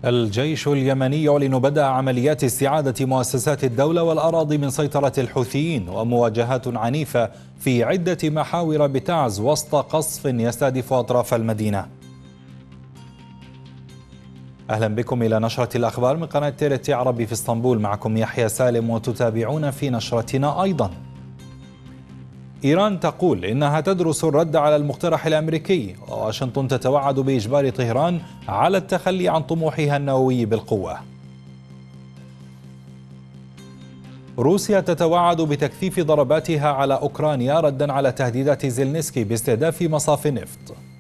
الجيش اليمني يعلن بدء عمليات استعادة مؤسسات الدولة والأراضي من سيطرة الحوثيين، ومواجهات عنيفة في عدة محاور بتعز وسط قصف يستهدف أطراف المدينة. أهلا بكم إلى نشرة الأخبار من قناة تيرتي عربي في اسطنبول، معكم يحيى سالم، وتتابعون في نشرتنا أيضا. إيران تقول إنها تدرس الرد على المقترح الأمريكي، وواشنطن تتوعد بإجبار طهران على التخلي عن طموحها النووي بالقوة. روسيا تتوعد بتكثيف ضرباتها على أوكرانيا ردا على تهديدات زيلينسكي باستهداف مصاف النفط.